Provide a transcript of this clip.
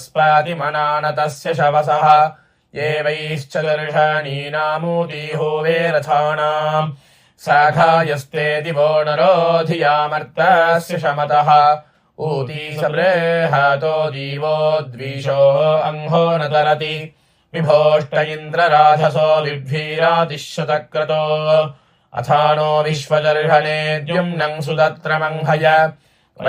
स्पातिमनानतस्य शवसः ये वैश्च दर्शनीनामूतिहो वेरथानाम् साखायस्ते दिवो नरो धियामर्तस्य शमतः ऊती सबृहातो दिवो द्विषो अंहो न तरति विभोष्ट इन्द्रराधसो बिभ्वीरातिशतक्रतो अथानो विश्वदर्शने द्युम्नं सुदत्रमंहय